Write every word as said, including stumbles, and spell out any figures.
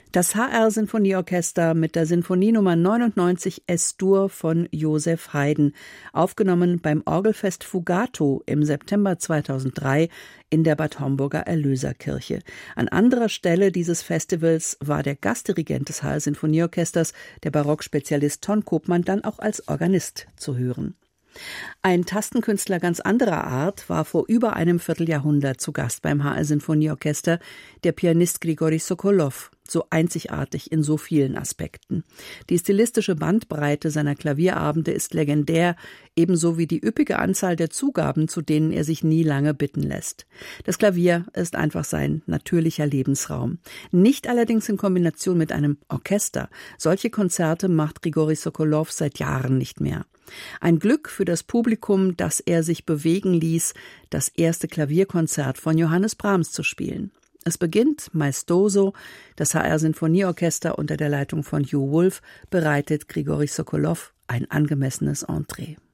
Das H R-Sinfonieorchester mit der Sinfonienummer neunundneunzig Es-Dur von Joseph Haydn, aufgenommen beim Orgelfest Fugato im September zweitausenddrei in der Bad Homburger Erlöserkirche. An anderer Stelle dieses Festivals war der Gastdirigent des H R-Sinfonieorchesters, der Barockspezialist Ton Kopmann, dann auch als Organist zu hören. Ein Tastenkünstler ganz anderer Art war vor über einem Vierteljahrhundert zu Gast beim H R-Sinfonieorchester, der Pianist Grigori Sokolow, so einzigartig in so vielen Aspekten. Die stilistische Bandbreite seiner Klavierabende ist legendär, ebenso wie die üppige Anzahl der Zugaben, zu denen er sich nie lange bitten lässt. Das Klavier ist einfach sein natürlicher Lebensraum. Nicht allerdings in Kombination mit einem Orchester. Solche Konzerte macht Grigori Sokolow seit Jahren nicht mehr. Ein Glück für das Publikum, dass er sich bewegen ließ, das erste Klavierkonzert von Johannes Brahms zu spielen. Es beginnt maestoso, das H R-Sinfonieorchester unter der Leitung von Hugh Wolf bereitet Grigori Sokolow ein angemessenes Entree.